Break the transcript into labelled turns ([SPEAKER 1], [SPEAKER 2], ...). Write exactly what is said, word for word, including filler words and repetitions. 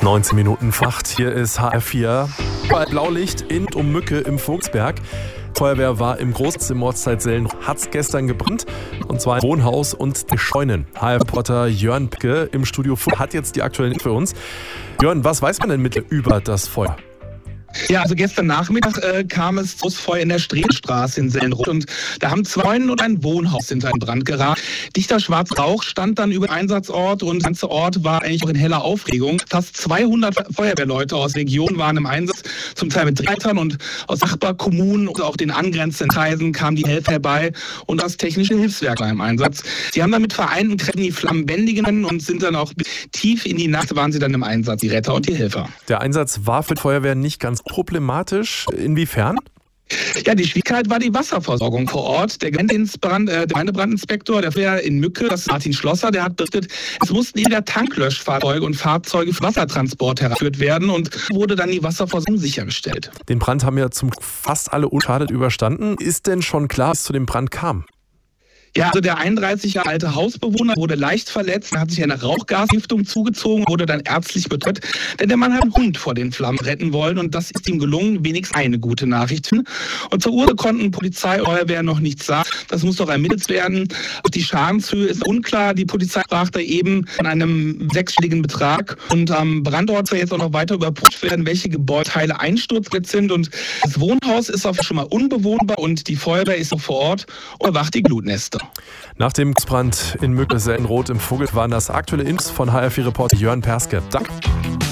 [SPEAKER 1] neunzehn Minuten vor acht. Hier ist H R vier. Bei Blaulicht in und um Mücke im Vogtsberg. Feuerwehr war im Großsitz im Ortsteil Sellen. Hat's gestern gebrannt. Und zwar im Wohnhaus und die Scheunen. H R-Reporter Jörn Picke im Studio hat jetzt die aktuellen für uns. Jörn, was weiß man denn mit über das Feuer?
[SPEAKER 2] Ja, also gestern Nachmittag äh, kam es zu Feuer in der Strehlstraße in Sellenroth und da haben zwei Scheunen und ein Wohnhaus hinter einen Brand geraten. Dichter schwarzer Rauch stand dann über den Einsatzort und der ganze Ort war eigentlich auch in heller Aufregung. Fast zweihundert Feuerwehrleute aus der Region waren im Einsatz, zum Teil mit Drehleitern, und aus Nachbarkommunen und auch den angrenzenden Kreisen kamen die Helfer herbei und das technische Hilfswerk war im Einsatz. Sie haben dann mit vereinten Kräften die Flammen bändigen und sind dann auch bis tief in die Nacht waren sie dann im Einsatz, die Retter und die Helfer.
[SPEAKER 1] Der Einsatz war für die Feuerwehr nicht ganz problematisch. Inwiefern?
[SPEAKER 2] Ja, die Schwierigkeit war die Wasserversorgung vor Ort. Der Gemeindebrand, äh, der Gemeindebrandinspektor, der Feuerwehr in Mücke, das ist Martin Schlosser, der hat berichtet, es mussten wieder Tanklöschfahrzeuge und Fahrzeuge für Wassertransport herangeführt werden und wurde dann die Wasserversorgung sichergestellt.
[SPEAKER 1] Den Brand haben ja zum fast alle unschadet überstanden. Ist denn schon klar, was zu dem Brand kam?
[SPEAKER 2] Ja, also der einunddreißig Jahre alte Hausbewohner wurde leicht verletzt, hat sich eine Rauchgasgiftung zugezogen, wurde dann ärztlich betreut, denn der Mann hat einen Hund vor den Flammen retten wollen und das ist ihm gelungen, wenigstens eine gute Nachricht. Und zur Ursache konnten Polizei und Feuerwehr noch nichts sagen, das muss doch ermittelt werden. Die Schadenshöhe ist unklar, die Polizei sprach da eben von einem sechsstelligen Betrag und am Brandort soll jetzt auch noch weiter überprüft werden, welche Gebäudeteile einsturzfest sind, und das Wohnhaus ist auch schon mal unbewohnbar und die Feuerwehr ist noch vor Ort und überwacht die Glutnester.
[SPEAKER 1] Nach dem Brand in Mücke Sellenroth im Vogel waren das aktuelle Infos von H R vier-Reporter Jörn Perske. Danke.